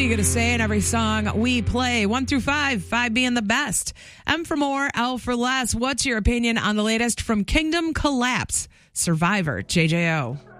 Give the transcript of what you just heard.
You get a say in every song we play. 1 through 5, 5 being the best. M for more, L for less. What's your opinion on the latest from Kingdom Collapse? Survivor, JJO.